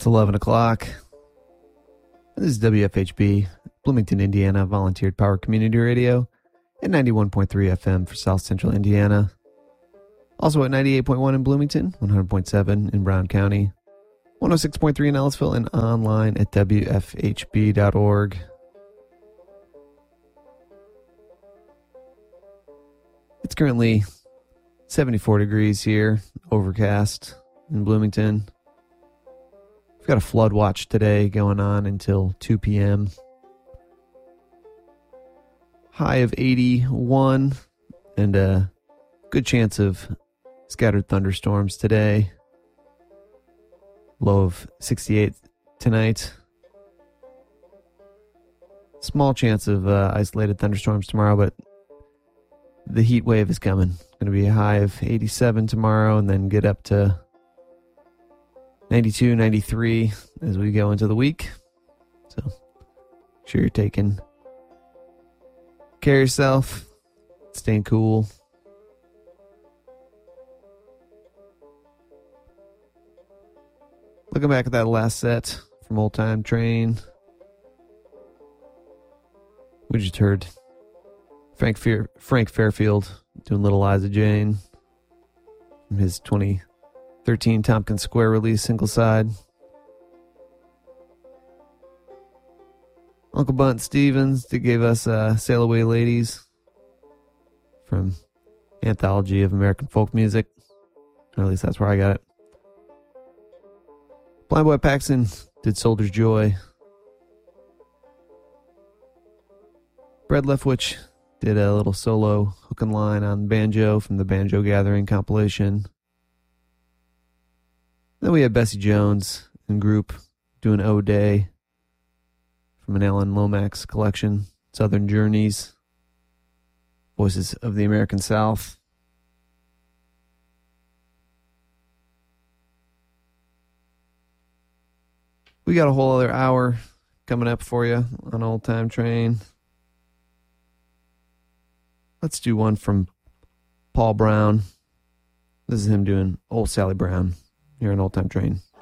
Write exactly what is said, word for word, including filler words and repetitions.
It's eleven o'clock. This is W F H B, Bloomington, Indiana, Volunteered Power Community Radio at ninety-one point three F M for South Central Indiana. Also at ninety-eight point one in Bloomington, one hundred point seven in Brown County, one oh six point three in Ellisville, and online at W F H B dot org. It's currently seventy-four degrees here, overcast in Bloomington. We've got a flood watch today going on until two p.m. High of eighty-one and a good chance of scattered thunderstorms today. Low of sixty-eight tonight. Small chance of uh, isolated thunderstorms tomorrow, but the heat wave is coming. Going to be a high of eighty-seven tomorrow and then get up to ninety-two, ninety-three as we go into the week. So, make sure you're taking care of yourself, staying cool. Looking back at that last set from Old Time Train, we just heard Frank Fair- Frank Fairfield doing Little Liza Jane from his twenty thirteen Tompkins Square release single side. Uncle Bunt Stevens that gave us uh, Sail Away Ladies from Anthology of American Folk Music. Or at least that's where I got it. Blind Boy Paxton did Soldier's Joy. Brad Leftwich did a little solo hook and line on banjo from the Banjo Gathering compilation. Then we had Bessie Jones and group doing O Day from an Alan Lomax collection, Southern Journeys, Voices of the American South. We got a whole other hour coming up for you on Old Time Train. Let's do one from Paul Brown. This is him doing Old Sally Brown here on Old Time Train.